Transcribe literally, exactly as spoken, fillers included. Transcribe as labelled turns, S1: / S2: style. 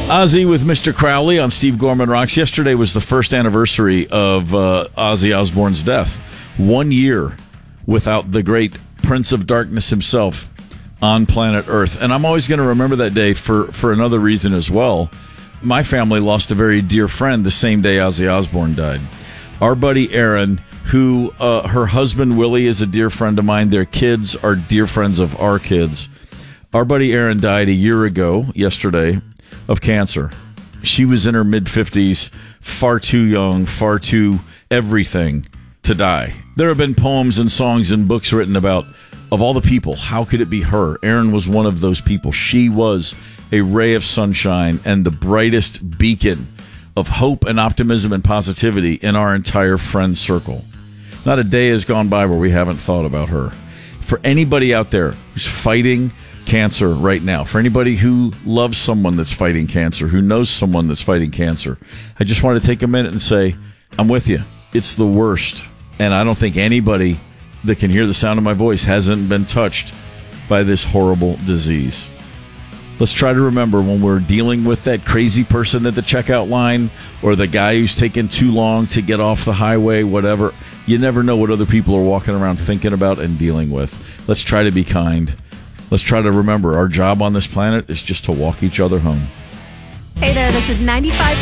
S1: Ozzy with Mister Crowley on Steve Gorman Rocks. Yesterday was the first anniversary of uh, Ozzy Osbourne's death. One year without the great Prince of Darkness himself on planet Earth. And I'm always going to remember that day for, for another reason as well. My family lost a very dear friend the same day Ozzy Osbourne died. Our buddy Aaron, who uh, her husband Willie is a dear friend of mine. Their kids are dear friends of our kids. Our buddy Aaron died a year ago, yesterday, of cancer. She was in her mid-fifties, far too young, far too everything to die. There have been poems and songs and books written about, of all the people, how could it be her? Erin was one of those people. She was a ray of sunshine and the brightest beacon of hope and optimism and positivity in our entire friend circle. Not a day has gone by where we haven't thought about her. For anybody out there who's fighting cancer right now, for anybody who loves someone that's fighting cancer, who knows someone that's fighting cancer, I just want to take a minute and say, I'm with you. It's the worst. And I don't think anybody that can hear the sound of my voice hasn't been touched by this horrible disease. Let's try to remember when we're dealing with that crazy person at the checkout line or the guy who's taking too long to get off the highway, whatever. You never know what other people are walking around thinking about and dealing with. Let's try to be kind. Let's try to remember our job on this planet is just to walk each other home.
S2: Hey there, this is ninety-five